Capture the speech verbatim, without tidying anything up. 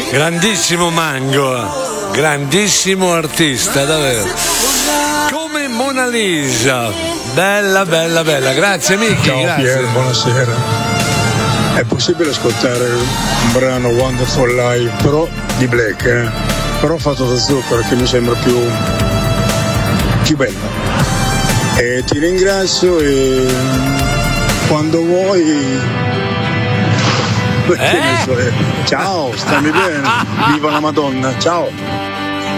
Grandissimo Mango, grandissimo artista, davvero. Come Mona Lisa, bella, bella, bella. Grazie Miki, ciao grazie. Pier, buonasera. È possibile ascoltare un brano Wonderful Life, però di Black, eh? Però fatto da Zucchero, che mi sembra più, più bello. E ti ringrazio e quando vuoi. Eh? Ciao, stammi bene, viva la Madonna, ciao.